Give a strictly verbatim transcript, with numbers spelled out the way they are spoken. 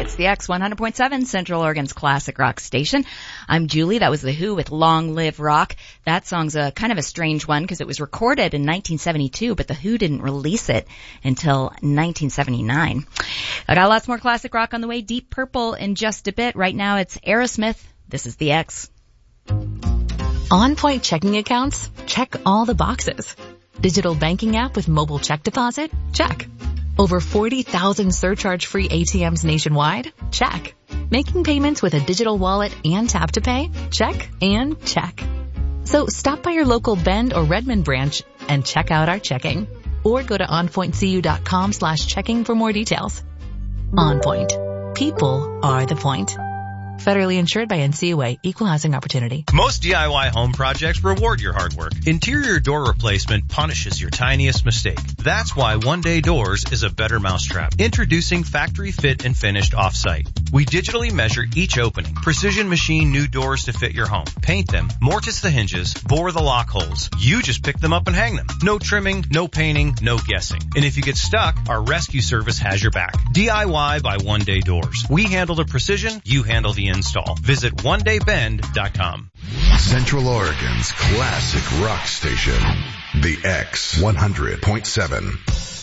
It's the X one hundred point seven, Central Oregon's classic rock station. I'm Julie. That was The Who with Long Live Rock. That song's a kind of a strange one because it was recorded in nineteen seventy-two, but The Who didn't release it until nineteen seventy-nine. I got lots more classic rock on the way. Deep Purple in just a bit. Right now it's Aerosmith. This is the X. On Point checking accounts? Check all the boxes. Digital banking app with mobile check deposit? Check. Over forty thousand surcharge-free A T Ms nationwide? Check. Making payments with a digital wallet and tap to pay? Check and check. So stop by your local Bend or Redmond branch and check out our checking. Or go to onpointcu.com slash checking for more details. On Point. People are the point. Federally insured by N C U A, Equal Housing Opportunity. Most D I Y home projects reward your hard work. Interior door replacement punishes your tiniest mistake. That's why One Day Doors is a better mousetrap. Introducing Factory Fit and Finished Offsite. We digitally measure each opening, precision machine new doors to fit your home, paint them, mortise the hinges, bore the lock holes. You just pick them up and hang them. No trimming, no painting, no guessing. And if you get stuck, our rescue service has your back. D I Y by One Day Doors. We handle the precision, you handle the install. Visit one day bend dot com. Central Oregon's classic rock station, the X one hundred point seven.